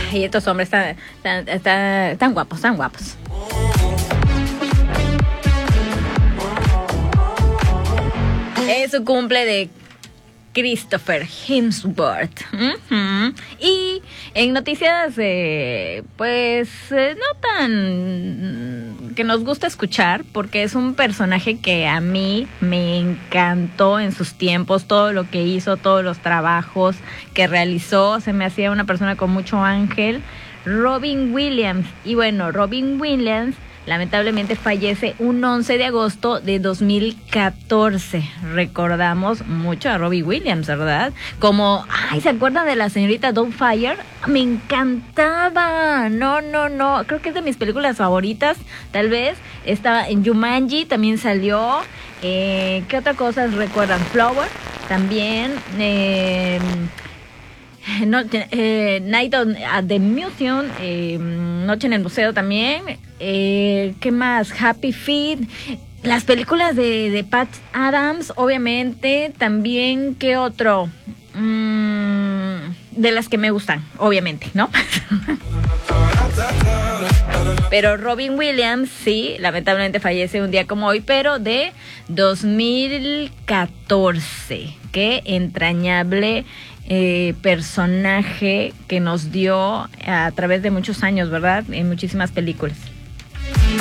Y estos hombres tan guapos, tan guapos. Es su cumple de Christopher Hemsworth. Y en noticias, no tan que nos gusta escuchar, porque es un personaje que a mí me encantó en sus tiempos, todo lo que hizo, todos los trabajos que realizó, se me hacía una persona con mucho ángel. Robin Williams. Y bueno, Robin Williams lamentablemente fallece un 11 de agosto de 2014. Recordamos mucho a Robbie Williams, ¿verdad? ¿Se acuerdan de la señorita Doubtfire? Me encantaba. No. Creo que es de mis películas favoritas, tal vez. Estaba en Jumanji, también salió. ¿Qué otra cosa recuerdan? Flower, también. Night at the Museum, Noche en el Museo también. ¿Qué más? Happy Feet. Las películas de Pat Adams, obviamente. También, ¿qué otro? De las que me gustan, obviamente, ¿no? Pero Robin Williams, sí, lamentablemente fallece un día como hoy, pero de 2014. Qué entrañable personaje que nos dio a través de muchos años, ¿verdad? En muchísimas películas.